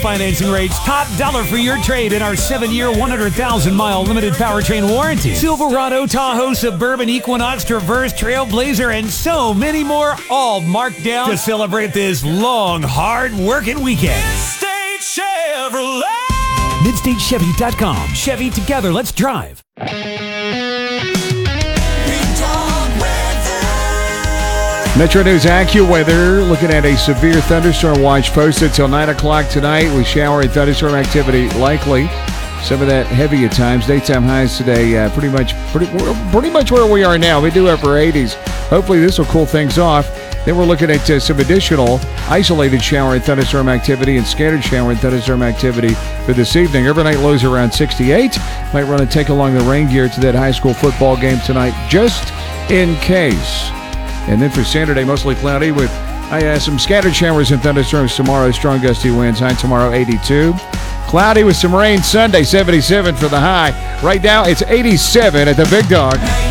Financing rates, top dollar for your trade in our 7-year, 100,000-mile limited powertrain warranty. Silverado, Tahoe, Suburban, Equinox, Traverse, Trailblazer, and so many more, all marked down to celebrate this long, hard-working weekend. Midstate Chevrolet. MidstateChevy.com. Chevy, together, let's drive. Metro News AccuWeather looking at a severe thunderstorm watch posted till 9 o'clock tonight with shower and thunderstorm activity likely. Some of that heavy at times. Daytime highs today pretty much where we are now. We do upper 80s. Hopefully this will cool things off. Then we're looking at some additional isolated shower and thunderstorm activity and scattered shower and thunderstorm activity for this evening. Overnight lows around 68. Might run a take along the rain gear to that high school football game tonight just in case. And then for Saturday, mostly cloudy with some scattered showers and thunderstorms tomorrow. Strong gusty winds. High tomorrow, 82. Cloudy with some rain Sunday, 77 for the high. Right now, it's 87 at the Big Dog.